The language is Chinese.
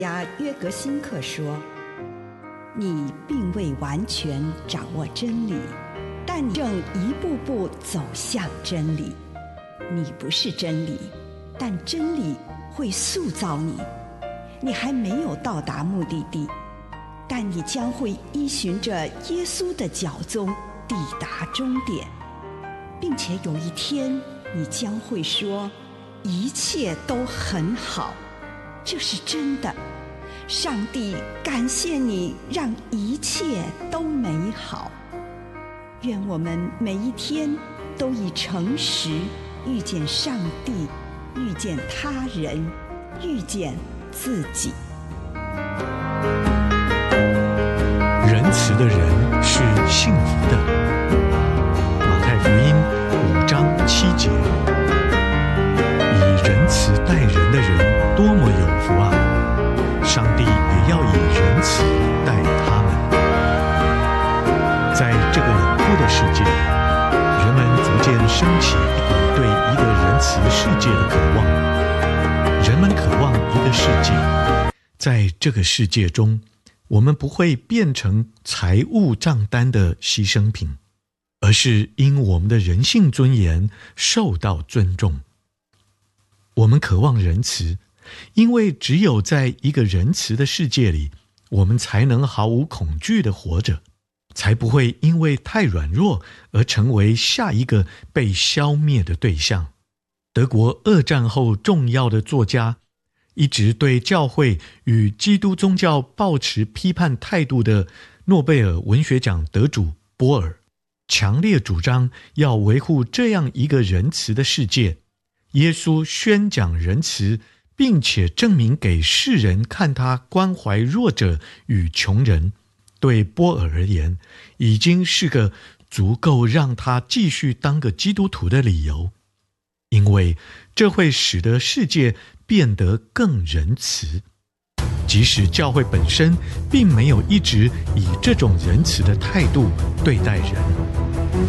家约格辛克说：“你并未完全掌握真理，但你正一步步走向真理。你不是真理，但真理会塑造你。你还没有到达目的地，但你将会依循着耶稣的脚踪抵达终点，并且有一天你将会说，一切都很好。这是真的。上帝感谢你，让一切都美好。愿我们每一天都以诚实遇见上帝，遇见他人，遇见自己。 仁慈的人是幸福的。马太福音5章7节。以仁慈待人的人多么有福啊！上帝也要以仁慈待他们。在这个冷酷的世界，人们逐渐升起一股对一个仁慈世界的渴望。人们渴望一个世界，在这个世界中，我们不会变成财务账单的牺牲品，而是因我们的人性尊严受到尊重。我们渴望仁慈，因为只有在一个仁慈的世界里，我们才能毫无恐惧地活着，才不会因为太软弱而成为下一个被消灭的对象。德国2战后重要的作家，一直对教会与基督宗教抱持批判态度的诺贝尔文学奖得主波尔，强烈主张要维护这样一个仁慈的世界。耶稣宣讲仁慈，并且证明给世人看他关怀弱者与穷人，对波尔而言，已经是个足够让他继续当个基督徒的理由，因为这会使得世界变得更仁慈。即使教会本身并没有一直以这种仁慈的态度对待人，